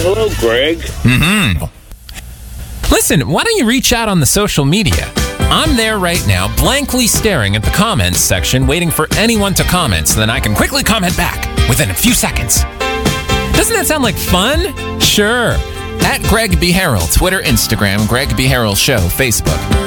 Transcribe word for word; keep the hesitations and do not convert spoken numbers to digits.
hello, Greg. Mm-hmm. Listen, why don't you reach out on the social media? I'm there right now, blankly staring at the comments section, waiting for anyone to comment so then I can quickly comment back within a few seconds. Doesn't that sound like fun? Sure. At Greg B. Harrell, Twitter, Instagram, Greg B. Harrell Show, Facebook.